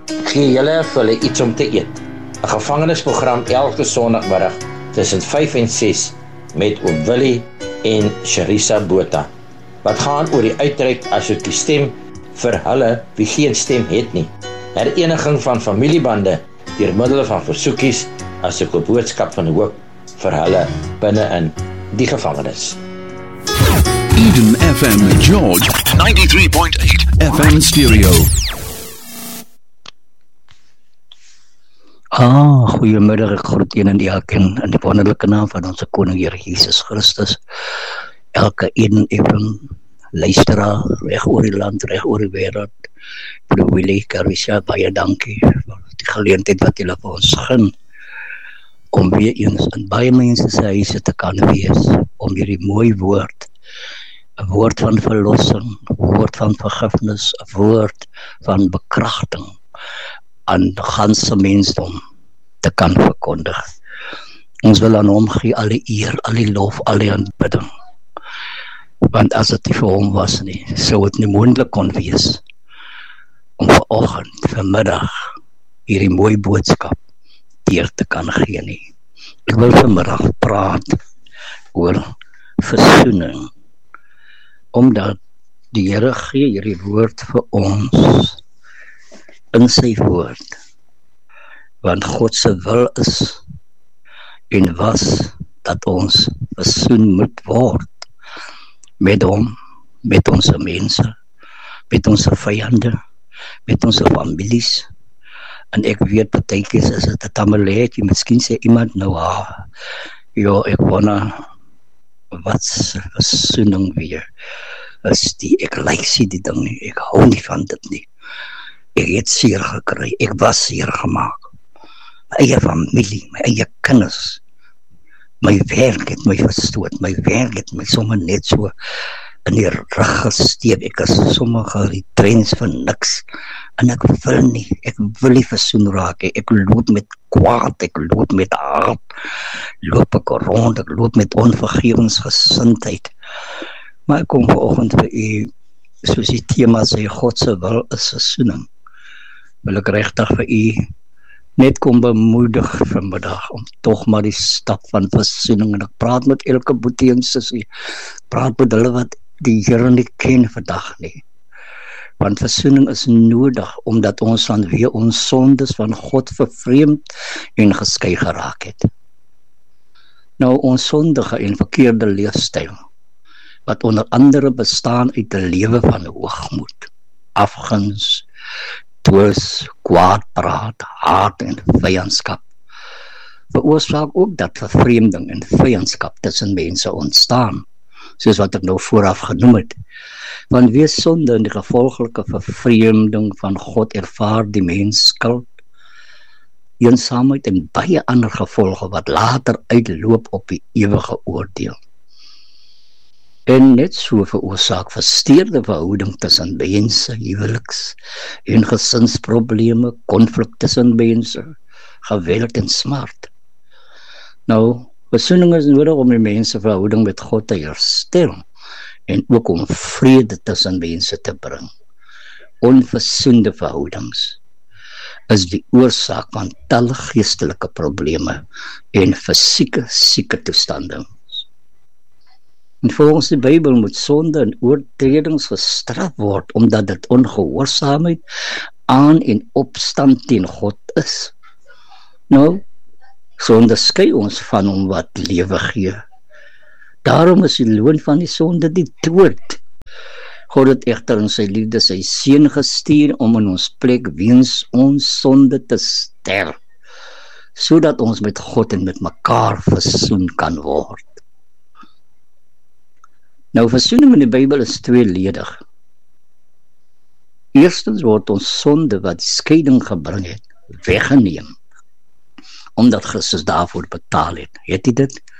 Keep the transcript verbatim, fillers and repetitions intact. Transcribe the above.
gee julle vir hulle iets om te eet. 'n Gevangenisprogram elke Sondagmiddag tussen vyf en ses met Oom Willie en Sharissa Botha. Wat gaan oor die uitreik asook die stem vir hulle wie geen stem het nie. Hereniging van familiebande deur middel van versoekies asook 'n boodskap van hoop vir hulle binne in die gevangenis. Eden F M George ninety-three point eight F M Stereo. Ah, goeiemiddag, ek groet een en elkeen in die wonderlike naam van onze Koning Here Jesus Christus. Elke een even luisteraar, reg oor die land, reg oor die wêreld. Broer Willie, Carissa, baie dankie vir die geleentheid wat julle vir ons gun om weer eens in baie mense se huise te kan wees, om hierdie mooi woord, 'n woord van verlossing, 'n woord van vergifnis, 'n woord van bekragting aan die ganse mensdom te kan verkondig. Ons wil aan hom gee al die eer, al die lof, al die aanbidding. Want as dit nie vir hom was nie, sou dit nie moontlik kon wees om vanoggend, vanmiddag, hierdie mooi boodskap deur te kan gee nie. Ek wil vanmiddag praat oor versoening, omdat die Here gee hierdie woord vir ons in sy woord, want God se wil is en was dat ons versoen moet word met hom, met ons mense, met ons vyande, met ons families. En ek weet partykeer is dit 'n tameleet, jy miskien sê iemand nou, ah, ja, ek wonder wat versoening weer is die, ek like sê die ding nie, ek hou nie van dit nie. Ek het seer gekry, ek was seer gemaak. My eie familie, my eie kinders, my werk het my verstoot, my werk het my sommer net so in die rug gesteek, ek is sommer geretrains vir niks, en ek wil nie, ek wil nie versoen raak, ek loop met kwaad, ek loop met haat, loop ek rond, ek loop met onvergewensgesindheid, maar ek kom vanoggend vir u, soos die thema sê, God se wil is versoening, wil ek regtig vir u net kom bemoedig vanmiddag om tog maar die stap van versoening, en ek praat met elke boetie en sussie, praat met hulle wat die Here nie ken vandag nie, want versoening is nodig, omdat ons dan weer ons sondes van God vervreemd en geskei geraak het. Nou, ons sondige en verkeerde leefstyl, wat onder andere bestaan uit 'n lewe van hoogmoed, afguns, twis, kwaadpraat, haat en vyandskap, veroorsaak ook dat vervreemding en vyandskap tussen mense ontstaan, soos wat ek nou vooraf genoem het. Want wees sonde en die gevolglike vervreemding van God ervaar die mens skuld, eensaamheid en baie ander gevolge wat later uitloop op die ewige oordeel. En net so veroorsaak versteurde verhouding tussen mense, huweliks en gesinsprobleme, konflik tussen mense, geweld en smart. Nou, versoening is nodig om die mense verhouding met God te herstel en ook om vrede tussen mense te bring. Onversoende verhoudings is die oorsaak van talle geestelike probleme en fisieke sieke toestande. En volgens die Bybel moet sonde en oortredings gestraf word, omdat dit ongehoorsaamheid aan en opstand teen God is. Nou, sonde skei ons van hom wat lewe gee. Daarom is die loon van die sonde die dood. God het egter in sy liefde sy seun gestuur om in ons plek weens ons sonde te sterf, sodat ons met God en met mekaar versoen kan word. Nou, versoening in die Bybel is tweeledig. Eerstens word ons sonde wat skeiding gebring het, weggeneem, omdat Christus daarvoor betaal het. Het hy dit?